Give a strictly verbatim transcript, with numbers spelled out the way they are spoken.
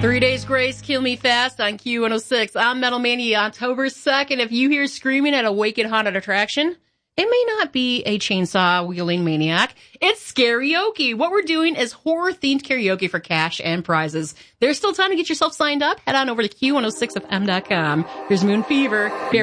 Three Days Grace, Kill Me Fast on Q one oh six. I'm Metal Mania. October second, if you hear screaming at a Wicked Haunted attraction, it may not be a chainsaw-wielding maniac. It's karaoke. What we're doing is horror-themed karaoke for cash and prizes. There's still time to get yourself signed up. Head on over to Q one oh six F M dot com. Here's Moon Fever.